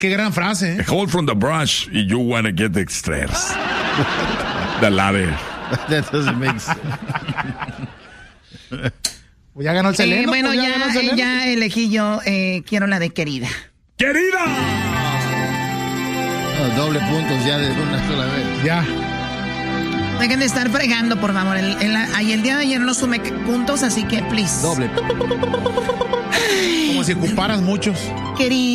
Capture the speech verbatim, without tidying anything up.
Qué gran frase, ¿eh? Hold from the brush y you wanna get the stairs. The ladder. That doesn't make sense. Pues ya ganó el Seleno. Eh, bueno, pues ya, ya, ganó el Seleno. ya elegí yo, eh, quiero la de querida. ¡Querida! No, doble puntos ya de una sola vez. Ya. Dejen de estar fregando, por favor. El, el, ay, el día de ayer no sumé puntos, así que please. Doble. Como si ocuparas muchos. Querida.